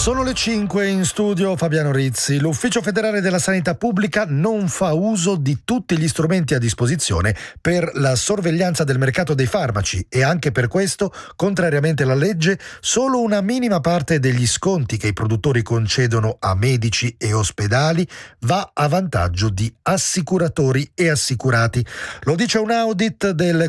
Sono le 5 in studio Fabiano Rizzi. L'Ufficio federale della sanità pubblica non fa uso di tutti gli strumenti a disposizione per la sorveglianza del mercato dei farmaci e anche per questo, contrariamente alla legge, solo una minima parte degli sconti che i produttori concedono a medici e ospedali va a vantaggio di assicuratori e assicurati. Lo dice un audit del